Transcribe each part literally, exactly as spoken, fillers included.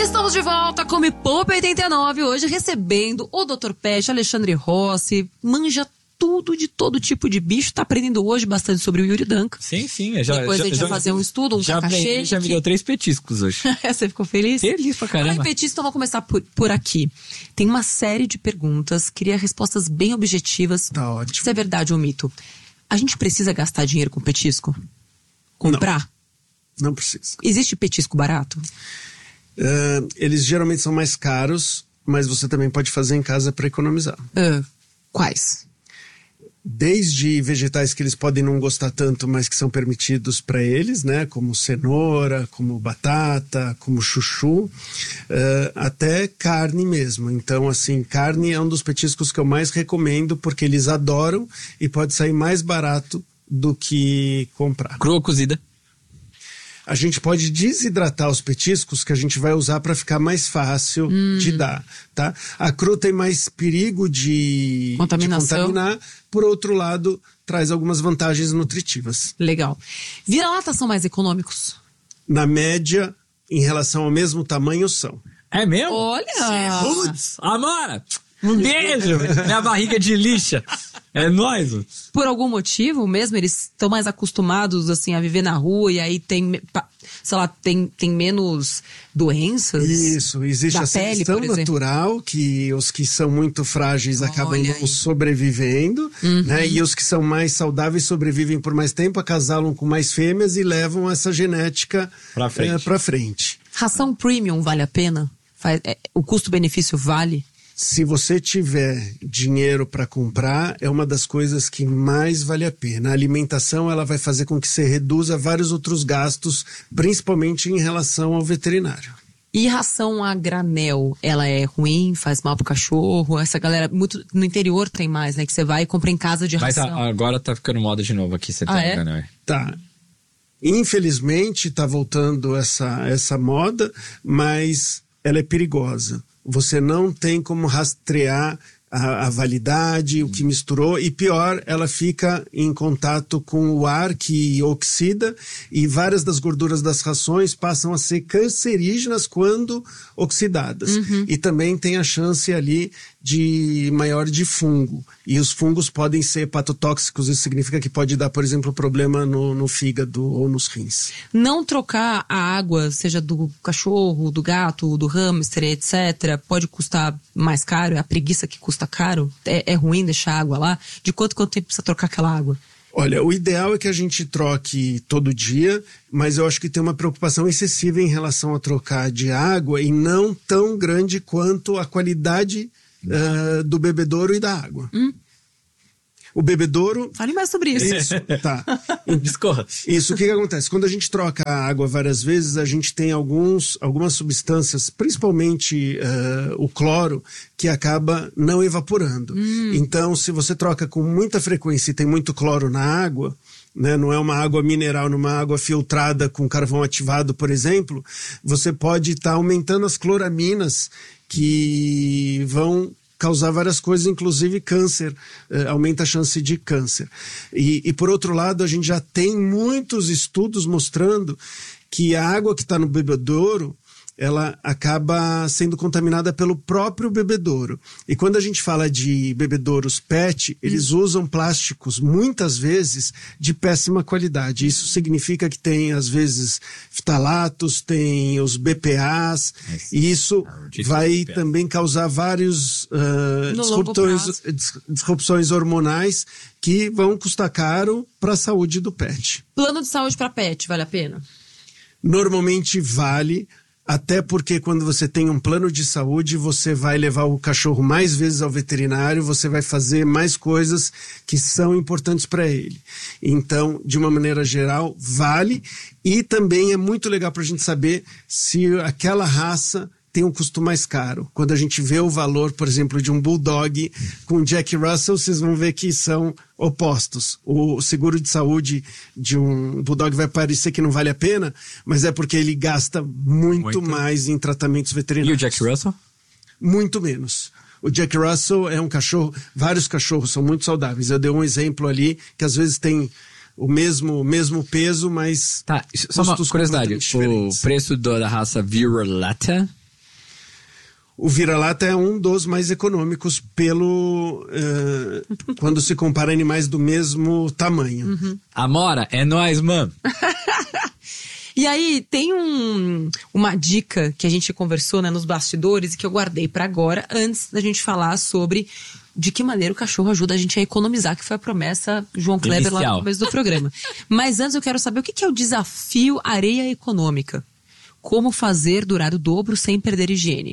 Estamos de volta com Me Poupa oitenta e nove, hoje recebendo o doutor Pet, Alexandre Rossi, manja tudo de todo tipo de bicho, tá aprendendo hoje bastante sobre o Yuri Duncan. Sim, sim. Já, Depois já, a gente já, vai fazer um estudo, um já cachê. Aprendi, já me deu três petiscos hoje. Você ficou feliz? Feliz pra caramba. Ai, petisco, então vamos começar por, por aqui. Tem uma série de perguntas, queria respostas bem objetivas. Tá ótimo. Se é verdade ou mito. A gente precisa gastar dinheiro com petisco? Comprar? Não, não precisa. Existe petisco barato? Uh, eles geralmente são mais caros, mas você também pode fazer em casa para economizar. Uh, quais? Desde vegetais que eles podem não gostar tanto, mas que são permitidos para eles, né? Como cenoura, como batata, como chuchu, uh, até carne mesmo. Então, assim, carne é um dos petiscos que eu mais recomendo, porque eles adoram e pode sair mais barato do que comprar. Crua ou cozida? A gente pode desidratar os petiscos que a gente vai usar para ficar mais fácil hum. de dar, tá? A crua tem mais perigo de, de contaminar, por outro lado, traz algumas vantagens nutritivas. Legal. Vira-lata são mais econômicos? Na média, em relação ao mesmo tamanho, são. É mesmo? Olha! Putz, Amora! Um beijo! Minha barriga de lixa. É nóis. Por algum motivo mesmo, eles estão mais acostumados assim a viver na rua e aí tem, sei lá, tem, tem menos doenças. Isso, existe da a pele, seleção natural, que os que são muito frágeis acabam não sobrevivendo, uhum. né? E os que são mais saudáveis sobrevivem por mais tempo, acasalam com mais fêmeas e levam essa genética pra frente. É, pra frente. Ração premium vale a pena? Faz, é, o custo-benefício vale? Se você tiver dinheiro para comprar, é uma das coisas que mais vale a pena. A alimentação, ela vai fazer com que você reduza vários outros gastos, principalmente em relação ao veterinário. E ração a granel, ela é ruim, faz mal pro cachorro? Essa galera, muito no interior tem mais, né? Que você vai e compra em casa de ração. Mas agora tá ficando moda de novo aqui, você ah, tá é? granel. Tá. Infelizmente, tá voltando essa, essa moda, mas ela é perigosa. Você não tem como rastrear a, a validade, o que misturou, e pior, ela fica em contato com o ar que oxida e várias das gorduras das rações passam a ser cancerígenas quando oxidadas. Uhum. E também tem a chance ali de maior de fungo. E os fungos podem ser hepatotóxicos, isso significa que pode dar, por exemplo, problema no, no fígado ou nos rins. Não trocar a água, seja do cachorro, do gato, do hamster, etcétera, pode custar mais caro? É a preguiça que custa caro? É, é ruim deixar a água lá? De quanto quanto tempo precisa trocar aquela água? Olha, o ideal é que a gente troque todo dia, mas eu acho que tem uma preocupação excessiva em relação a trocar de água e não tão grande quanto a qualidade uh, do bebedouro e da água. Hum. O bebedouro... Fale mais sobre isso. Isso, tá. Discorra. Isso, o que que acontece? Quando a gente troca a água várias vezes, a gente tem alguns, algumas substâncias, principalmente uh, o cloro, que acaba não evaporando. Hum. Então, se você troca com muita frequência e tem muito cloro na água, né, não é uma água mineral, numa água filtrada com carvão ativado, por exemplo, você pode estar tá aumentando as cloraminas que vão causar várias coisas, inclusive câncer, eh, aumenta a chance de câncer. E, e por outro lado, a gente já tem muitos estudos mostrando que a água que está no bebedouro, ela acaba sendo contaminada pelo próprio bebedouro. E quando a gente fala de bebedouros pet, eles hum. usam plásticos, muitas vezes, de péssima qualidade. Isso significa que tem, às vezes, ftalatos, tem os B P As, é, e isso vai também causar vários uh, disruptões, disrupções hormonais que vão custar caro para a saúde do pet. Plano de saúde para pet, vale a pena? Normalmente vale. Até porque quando você tem um plano de saúde, você vai levar o cachorro mais vezes ao veterinário, você vai fazer mais coisas que são importantes para ele. Então, de uma maneira geral, vale. E também é muito legal para a gente saber se aquela raça tem um custo mais caro. Quando a gente vê o valor, por exemplo, de um Bulldog com Jack Russell, vocês vão ver que são opostos. O seguro de saúde de um Bulldog vai parecer que não vale a pena, mas é porque ele gasta muito, muito. mais em tratamentos veterinários. E o Jack Russell? Muito menos. O Jack Russell é um cachorro, vários cachorros são muito saudáveis. Eu dei um exemplo ali, que às vezes tem o mesmo, mesmo peso, mas... Tá, só uma curiosidade, o preço do, da raça Vira-Lata o vira-lata é um dos mais econômicos pelo uh, quando se compara animais do mesmo tamanho. Uhum. Amora, é nóis, mano. E aí, tem um, uma dica que a gente conversou, né, nos bastidores e que eu guardei pra agora, antes da gente falar sobre de que maneira o cachorro ajuda a gente a economizar, que foi a promessa João Kleber lá no começo do programa. Mas antes eu quero saber o que é o desafio areia econômica. Como fazer durar o dobro sem perder higiene?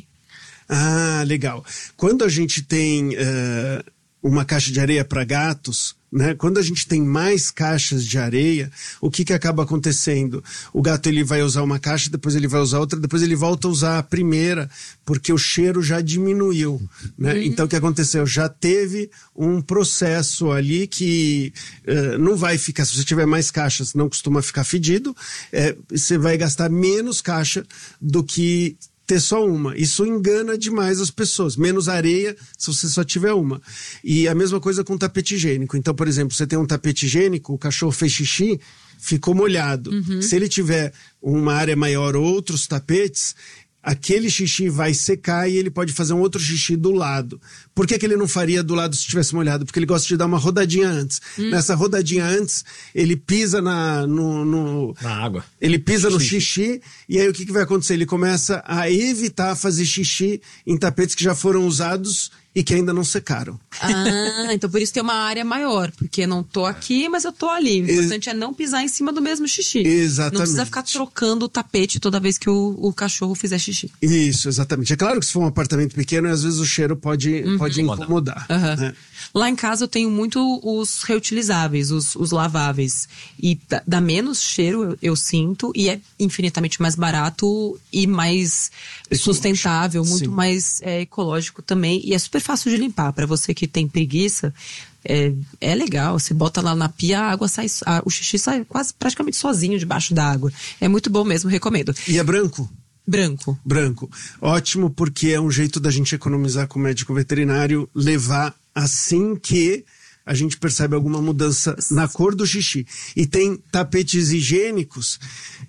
Ah, legal. Quando a gente tem uh, uma caixa de areia para gatos, né? Quando a gente tem mais caixas de areia, o que que acaba acontecendo? O gato ele vai usar uma caixa, depois ele vai usar outra, depois ele volta a usar a primeira, porque o cheiro já diminuiu, né? Uhum. Então o que aconteceu? Já teve um processo ali que uh, não vai ficar, se você tiver mais caixas, não costuma ficar fedido, é, você vai gastar menos caixa do que ter só uma. Isso engana demais as pessoas. Menos areia se você só tiver uma. E a mesma coisa com tapete higiênico. Então, por exemplo, você tem um tapete higiênico, o cachorro fez xixi, ficou molhado. Uhum. Se ele tiver uma área maior ou outros tapetes, aquele xixi vai secar e ele pode fazer um outro xixi do lado. Por que que ele não faria do lado se estivesse molhado? Porque ele gosta de dar uma rodadinha antes. Hum. Nessa rodadinha antes, ele pisa na, no, no, na água. Ele pisa no xixi e aí o que que vai acontecer? Ele começa a evitar fazer xixi em tapetes que já foram usados e que ainda não secaram. Ah, então por isso tem uma área maior, porque eu não tô aqui, mas eu tô ali. O importante é não pisar em cima do mesmo xixi. Exatamente. Não precisa ficar trocando o tapete toda vez que o, o cachorro fizer xixi. Isso, exatamente. É claro que se for um apartamento pequeno, às vezes o cheiro pode, uhum. pode incomodar. Uhum. Né? Lá em casa eu tenho muito os reutilizáveis, os, os laváveis. E dá, dá menos cheiro, eu, eu sinto, e é infinitamente mais barato e mais sustentável, muito Sim. mais é, ecológico também. E é super fácil de limpar. Para você que tem preguiça, é, é legal. Você bota lá na pia, a água sai, a, o xixi sai quase praticamente sozinho debaixo da água. É muito bom mesmo, recomendo. E é branco? Branco. Branco. Ótimo, porque é um jeito da gente economizar com o médico veterinário, levar assim que a gente percebe alguma mudança na cor do xixi. E tem tapetes higiênicos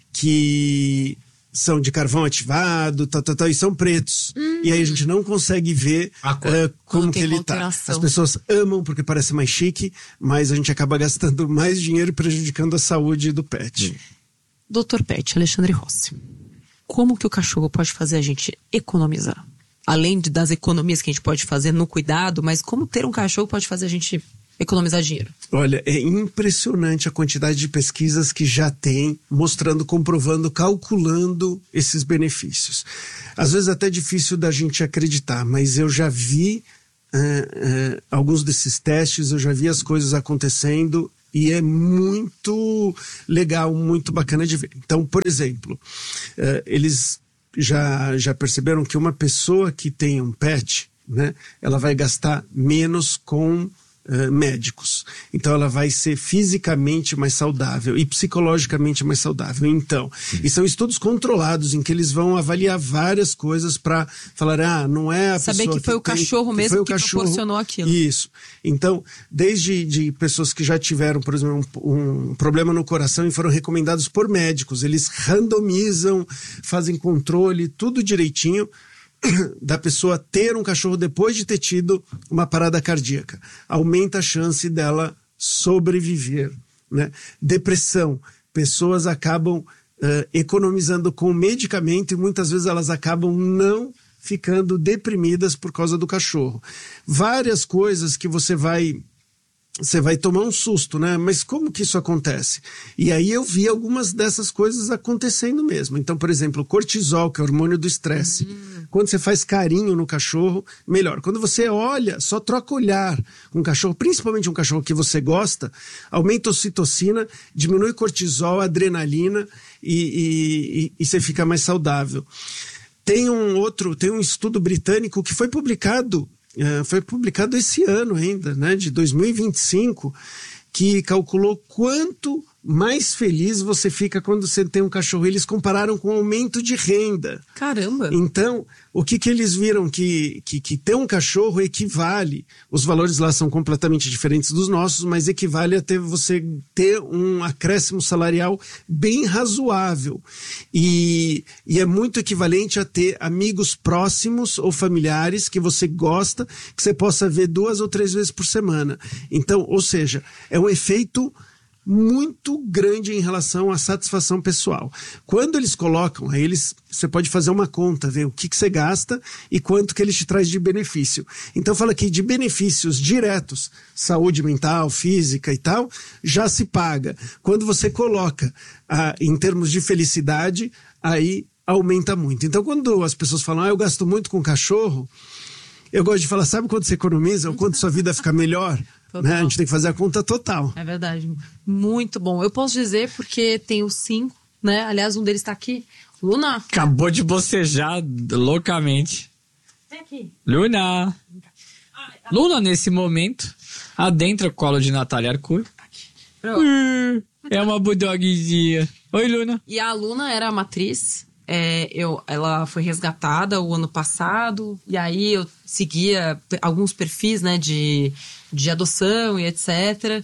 que são de carvão ativado, tá, tá, tá, e são pretos. Hum. E aí a gente não consegue ver uh, como que ele tá. As pessoas amam porque parece mais chique, mas a gente acaba gastando mais dinheiro e prejudicando a saúde do pet. doutor Pet, Alexandre Rossi. Como que o cachorro pode fazer a gente economizar? Além de, das economias que a gente pode fazer no cuidado, mas como ter um cachorro pode fazer a gente economizar dinheiro? Olha, é impressionante a quantidade de pesquisas que já tem, mostrando, comprovando, calculando esses benefícios. Às vezes é até difícil da gente acreditar, mas eu já vi uh, uh, alguns desses testes, eu já vi as coisas acontecendo e é muito legal, muito bacana de ver. Então, por exemplo, uh, eles já, já perceberam que uma pessoa que tem um pet, né, ela vai gastar menos com Uh, médicos. Então ela vai ser fisicamente mais saudável e psicologicamente mais saudável. Então, Sim. e são estudos controlados em que eles vão avaliar várias coisas para falar, ah, não é a Saber pessoa que foi que o tem, cachorro que mesmo foi o que cachorro, proporcionou aquilo. Isso. Então, desde de pessoas que já tiveram, por exemplo, um, um problema no coração e foram recomendados por médicos, eles randomizam, fazem controle, tudo direitinho, da pessoa ter um cachorro depois de ter tido uma parada cardíaca. Aumenta a chance dela sobreviver, né? Depressão. Pessoas acabam uh, economizando com medicamento e muitas vezes elas acabam não ficando deprimidas por causa do cachorro. Várias coisas que você vai... Você vai tomar um susto, né? Mas como que isso acontece? E aí eu vi algumas dessas coisas acontecendo mesmo. Então, por exemplo, o cortisol, que é o hormônio do estresse. Hum. Quando você faz carinho no cachorro, melhor. Quando você olha, só troca olhar com um cachorro, principalmente um cachorro que você gosta, aumenta a ocitocina, diminui cortisol, adrenalina e, e, e, e você fica mais saudável. Tem um outro, tem um estudo britânico que foi publicado Uh, foi publicado esse ano ainda, né, de dois mil e vinte e cinco, que calculou quanto mais feliz você fica quando você tem um cachorro. Eles compararam com aumento de renda. Caramba! Então, o que, que eles viram? Que, que, que ter um cachorro equivale, os valores lá são completamente diferentes dos nossos, mas equivale a ter, você ter um acréscimo salarial bem razoável. E, e é muito equivalente a ter amigos próximos ou familiares que você gosta, que você possa ver duas ou três vezes por semana. Então, ou seja, é um efeito muito grande em relação à satisfação pessoal. Quando eles colocam, aí eles, você pode fazer uma conta, ver o que, que você gasta e quanto que eles te traz de benefício. Então fala que de benefícios diretos, saúde mental, física e tal, já se paga. Quando você coloca ah, em termos de felicidade, aí aumenta muito. Então quando as pessoas falam, ah, eu gasto muito com cachorro, eu gosto de falar, sabe quanto você economiza? Ou quanto sua vida fica melhor? Né? A gente tem que fazer a conta total. É verdade. Muito bom. Eu posso dizer porque tenho cinco, né? Aliás, um deles tá aqui. Luna. Acabou de bocejar loucamente. Vem aqui. Luna. Luna, nesse momento, adentra o colo de Natália Arcuri. Uh, é uma bulldogzinha. Oi, Luna. E a Luna era a matriz. É, eu, ela foi resgatada o ano passado. E aí eu seguia alguns perfis, né, de, de adoção e etcétera.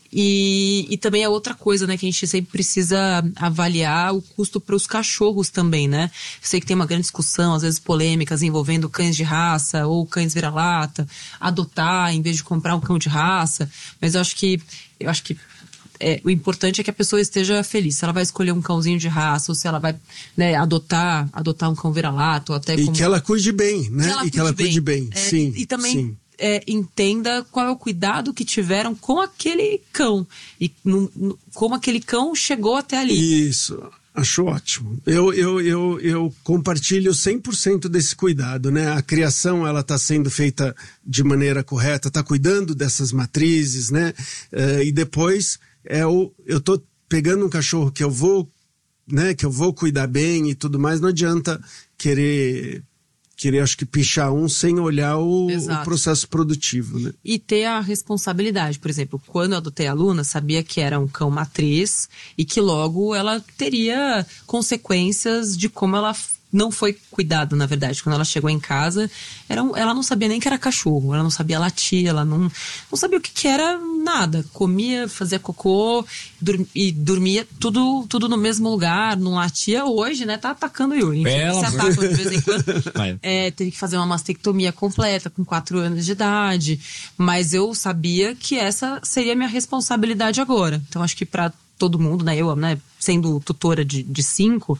E, e também é outra coisa, né, que a gente sempre precisa avaliar o custo para os cachorros também, né? Eu sei que tem uma grande discussão, às vezes polêmicas, envolvendo cães de raça ou cães vira-lata, adotar em vez de comprar um cão de raça. Mas eu acho que, eu acho que É, o importante é que a pessoa esteja feliz. Se ela vai escolher um cãozinho de raça, ou se ela vai, né, adotar, adotar um cão vira-lata, ou até E como... que ela cuide bem, né? Que ela e que ela cuide bem, É, sim. E, e também sim. É, entenda qual é o cuidado que tiveram com aquele cão. E no, no, como aquele cão chegou até ali. Isso. Acho ótimo. Eu, eu, eu, eu compartilho cem por cento desse cuidado, né? A criação, ela está sendo feita de maneira correta, está cuidando dessas matrizes, né? Uh, e depois, é o, eu tô pegando um cachorro que eu vou, né? Que eu vou cuidar bem e tudo mais, não adianta querer... querer, acho que, pichar um sem olhar o, o processo produtivo, né? E ter a responsabilidade. Por exemplo, quando eu adotei a Luna, sabia que era um cão matriz e que logo ela teria consequências de como ela não foi cuidada, na verdade. Quando ela chegou em casa, era um, ela não sabia nem que era cachorro, ela não sabia latir, ela não, não sabia o que, que era nada. Comia, fazia cocô dur, e dormia tudo, tudo no mesmo lugar, não latia. Hoje, né, tá atacando o Yuri. Se atacam de vez em quando. É, teve que fazer uma mastectomia completa com quatro anos de idade. Mas eu sabia que essa seria a minha responsabilidade agora. Então, acho que pra todo mundo, né, eu, né, sendo tutora de, de cinco,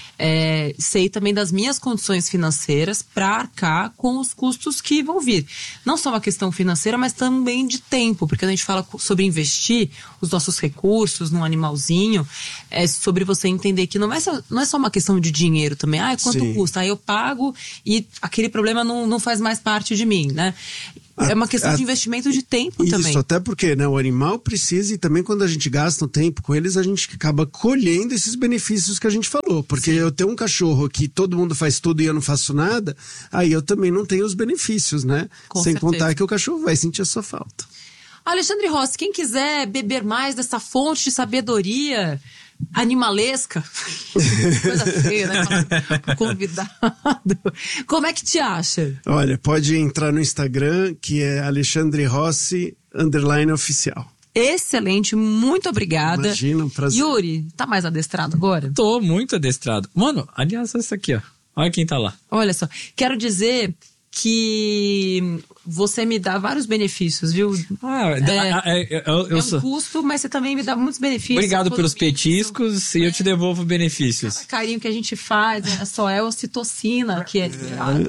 é, sei também das minhas condições financeiras para arcar com os custos que vão vir. Não só uma questão financeira, mas também de tempo, porque a gente fala sobre investir os nossos recursos num animalzinho, é sobre você entender que não é só, não é só uma questão de dinheiro também. Ah, quanto Sim. custa? Aí eu pago e aquele problema não, não faz mais parte de mim, né? É uma questão a, de investimento de tempo isso, também. Isso, até porque, né, o animal precisa, e também quando a gente gasta um tempo com eles, a gente acaba colhendo esses benefícios que a gente falou. Porque Sim. eu tenho um cachorro que todo mundo faz tudo e eu não faço nada, aí eu também não tenho os benefícios, né? Com Sem certeza. contar que o cachorro vai sentir a sua falta. Alexandre Rossi, quem quiser beber mais dessa fonte de sabedoria animalesca, coisa feia, né? Convidado. Como é que te acha? Olha, pode entrar no Instagram, que é Alexandre Rossi, underline oficial. Excelente, muito obrigada. Imagina, um prazer. Yuri, tá mais adestrado agora? Tô muito adestrado. Mano, aliás, essa aqui, ó. Olha quem tá lá. Olha só, quero dizer que você me dá vários benefícios, viu? Ah, é, é, eu, eu é um sou... custo, mas você também me dá muitos benefícios. Obrigado pelos petiscos e eu te devolvo benefícios. O carinho que a gente faz, é só é ocitocina que é...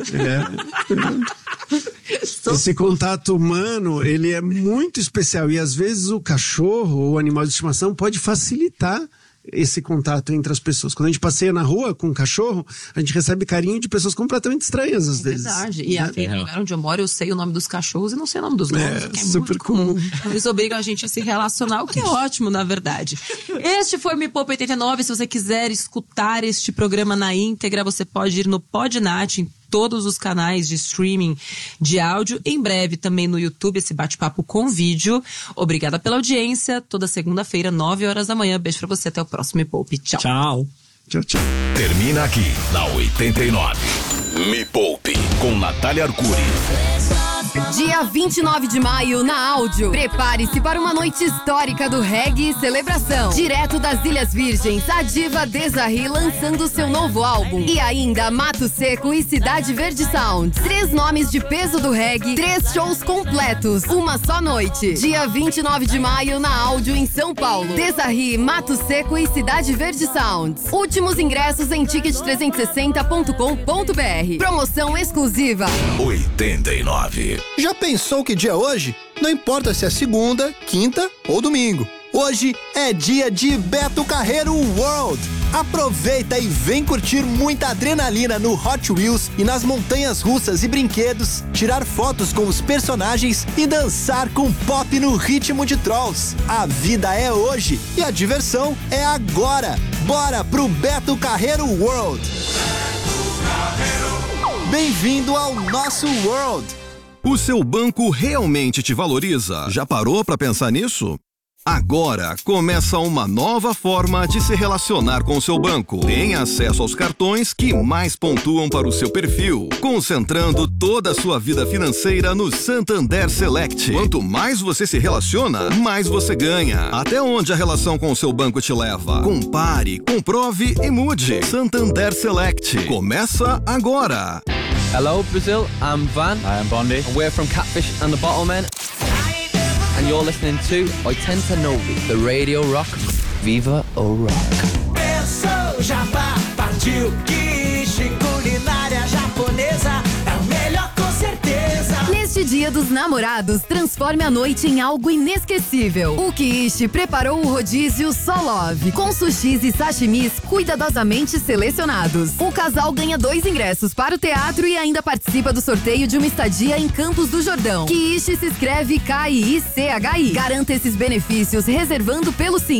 é. Esse contato humano, ele é muito especial e às vezes o cachorro ou o animal de estimação pode facilitar esse contato entre as pessoas. Quando a gente passeia na rua com um cachorro, a gente recebe carinho de pessoas completamente estranhas às é vezes. Verdade. E né? aqui no lugar onde eu moro, eu sei o nome dos cachorros e não sei o nome dos nomes, é, que é super muito comum. comum. Eles obrigam a gente a se relacionar, o que é ótimo, na verdade. Este foi o Me Poupa oitenta e nove. Se você quiser escutar este programa na íntegra, você pode ir no Podnat, em todos os canais de streaming de áudio. Em breve também no YouTube, esse bate-papo com vídeo. Obrigada pela audiência. Toda segunda-feira, nove horas da manhã. Beijo pra você. Até o próximo Me Poupe. Tchau. Tchau. Tchau, tchau. Termina aqui, na oitenta e nove. Me Poupe, com Natália Arcuri. Dia vinte e nove de maio, na Áudio. Prepare-se para uma noite histórica do reggae e celebração. Direto das Ilhas Virgens, a diva Desarri lançando seu novo álbum. E ainda Mato Seco e Cidade Verde Sound. Três nomes de peso do reggae, três shows completos, uma só noite. Dia vinte e nove de maio, na Áudio, em São Paulo. Desarri, Mato Seco e Cidade Verde Sound. Últimos ingressos em ticket trezentos e sessenta ponto com ponto b r. Promoção exclusiva. oitenta e nove. Já pensou que dia é hoje? Não importa se é segunda, quinta ou domingo. Hoje é dia de Beto Carreiro World. Aproveita e vem curtir muita adrenalina no Hot Wheels e nas montanhas russas e brinquedos, tirar fotos com os personagens e dançar com pop no ritmo de Trolls. A vida é hoje e a diversão é agora. Bora pro Beto Carreiro World. Bem-vindo ao nosso World. O seu banco realmente te valoriza? Já parou para pensar nisso? Agora começa uma nova forma de se relacionar com o seu banco. Tenha acesso aos cartões que mais pontuam para o seu perfil, concentrando toda a sua vida financeira no Santander Select. Quanto mais você se relaciona, mais você ganha. Até onde a relação com o seu banco te leva? Compare, comprove e mude. Santander Select. Começa agora. Hello Brazil, I'm Van. I am Bondi. And we're from Catfish and the Bottlemen. And you're listening to I Tend to Know Me, the Radio Rock. Viva o Rock. Pensou, Jabá, partiu, quiche, culinária japonesa, é o melhor com certeza. Neste Dia dos Namorados, transforme a noite em algo inesquecível. O Kiishi preparou o rodízio Solove, com sushis e sashimis cuidadosamente selecionados. O casal ganha dois ingressos para o teatro e ainda participa do sorteio de uma estadia em Campos do Jordão. Kiishi se escreve K I I C H I. Garanta esses benefícios reservando pelo Sim.